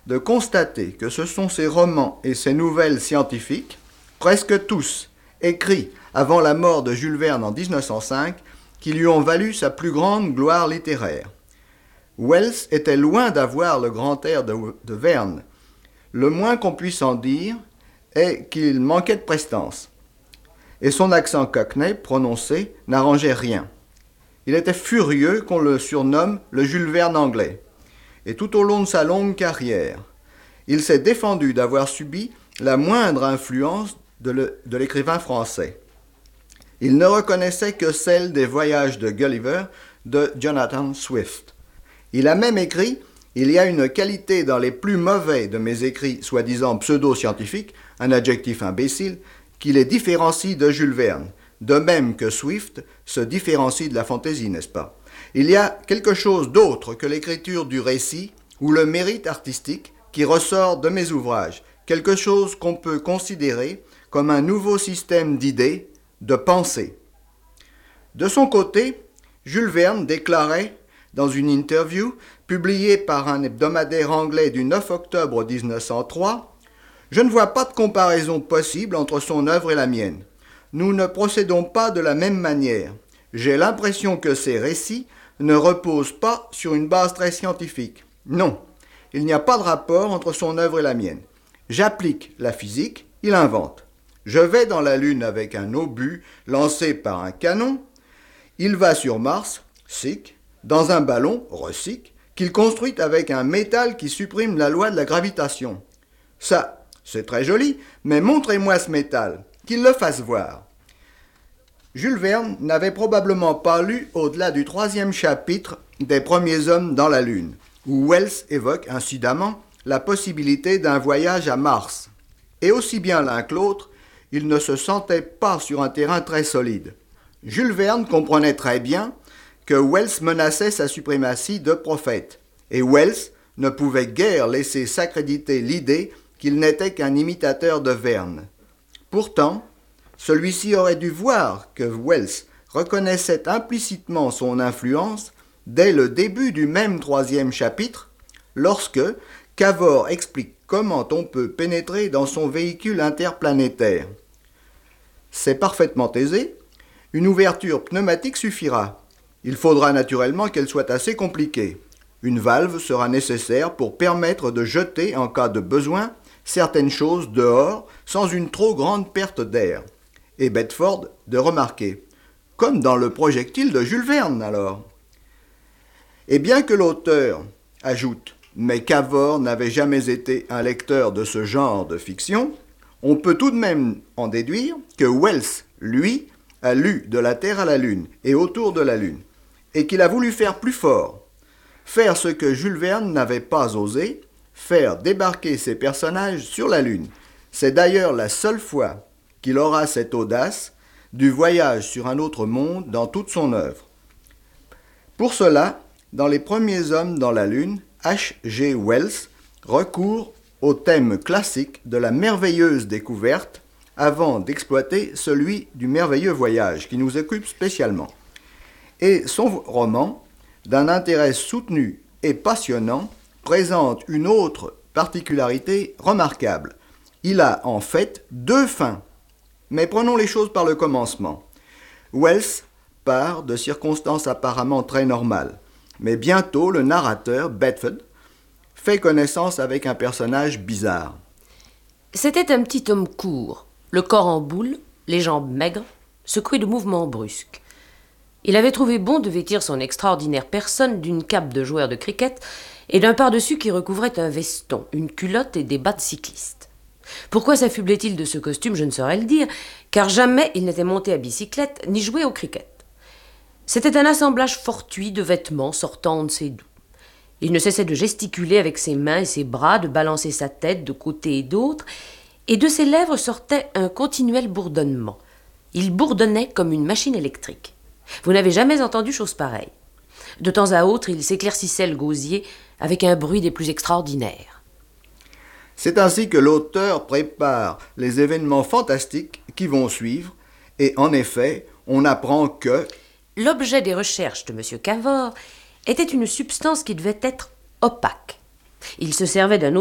de constater que ce sont ses romans et ses nouvelles scientifiques, presque tous écrits avant la mort de Jules Verne en 1905, qui lui ont valu sa plus grande gloire littéraire. Wells était loin d'avoir le grand air de Verne. Le moins qu'on puisse en dire est qu'il manquait de prestance. Et son accent cockney prononcé n'arrangeait rien. Il était furieux qu'on le surnomme le Jules Verne anglais. Et tout au long de sa longue carrière, il s'est défendu d'avoir subi la moindre influence de l'écrivain français. Il ne reconnaissait que celle des Voyages de Gulliver de Jonathan Swift. Il a même écrit « Il y a une qualité dans les plus mauvais de mes écrits soi-disant pseudo-scientifiques, un adjectif imbécile, qui les différencie de Jules Verne, de même que Swift se différencie de la fantaisie, n'est-ce pas? Il y a quelque chose d'autre que l'écriture du récit ou le mérite artistique qui ressort de mes ouvrages, quelque chose qu'on peut considérer comme un nouveau système d'idées, de pensée. » De son côté, Jules Verne déclarait dans une interview publiée par un hebdomadaire anglais du 9 octobre 1903 « Je ne vois pas de comparaison possible entre son œuvre et la mienne. Nous ne procédons pas de la même manière. J'ai l'impression que ces récits ne reposent pas sur une base très scientifique. Non, il n'y a pas de rapport entre son œuvre et la mienne. J'applique la physique, il invente. Je vais dans la Lune avec un obus lancé par un canon. Il va sur Mars, sic, dans un ballon, resic, qu'il construit avec un métal qui supprime la loi de la gravitation. Ça, c'est très joli, mais montrez-moi ce métal, qu'il le fasse voir. » Jules Verne n'avait probablement pas lu au-delà du 3e chapitre des Premiers hommes dans la Lune, où Wells évoque incidemment la possibilité d'un voyage à Mars. Et aussi bien l'un que l'autre, il ne se sentait pas sur un terrain très solide. Jules Verne comprenait très bien que Wells menaçait sa suprématie de prophète, et Wells ne pouvait guère laisser s'accréditer l'idée qu'il n'était qu'un imitateur de Verne. Pourtant, celui-ci aurait dû voir que Wells reconnaissait implicitement son influence dès le début du même 3e chapitre, lorsque Cavor explique comment on peut pénétrer dans son véhicule interplanétaire. C'est parfaitement aisé, une ouverture pneumatique suffira. Il faudra naturellement qu'elle soit assez compliquée. Une valve sera nécessaire pour permettre de jeter, en cas de besoin, certaines choses dehors sans une trop grande perte d'air. Et Bedford de remarquer, comme dans le projectile de Jules Verne alors. Et bien que l'auteur ajoute « mais Cavor n'avait jamais été un lecteur de ce genre de fiction », on peut tout de même en déduire que Wells, lui, a lu de la Terre à la Lune et autour de la Lune, et qu'il a voulu faire plus fort, faire ce que Jules Verne n'avait pas osé, faire débarquer ses personnages sur la Lune. C'est d'ailleurs la seule fois qu'il aura cette audace du voyage sur un autre monde dans toute son œuvre. Pour cela, dans Les Premiers hommes dans la Lune, H.G. Wells recourt au thème classique de la merveilleuse découverte avant d'exploiter celui du merveilleux voyage qui nous occupe spécialement. Et son roman, d'un intérêt soutenu et passionnant, présente une autre particularité remarquable. Il a en fait 2 fins. Mais prenons les choses par le commencement. Wells part de circonstances apparemment très normales. Mais bientôt, le narrateur, Bedford, fait connaissance avec un personnage bizarre. C'était un petit homme court, le corps en boule, les jambes maigres, secoué de mouvements brusques. Il avait trouvé bon de vêtir son extraordinaire personne d'une cape de joueur de cricket et d'un par-dessus qui recouvrait un veston, une culotte et des bas de cycliste. Pourquoi s'affublait-il de ce costume, je ne saurais le dire, car jamais il n'était monté à bicyclette ni joué au cricket. C'était un assemblage fortuit de vêtements sortant de ses doux. Il ne cessait de gesticuler avec ses mains et ses bras, de balancer sa tête de côté et d'autre, et de ses lèvres sortait un continuel bourdonnement. Il bourdonnait comme une machine électrique. Vous n'avez jamais entendu chose pareille. De temps à autre, il s'éclaircissait le gosier avec un bruit des plus extraordinaires. C'est ainsi que l'auteur prépare les événements fantastiques qui vont suivre, et en effet, on apprend que l'objet des recherches de M. Cavor était une substance qui devait être opaque. Il se servait d'un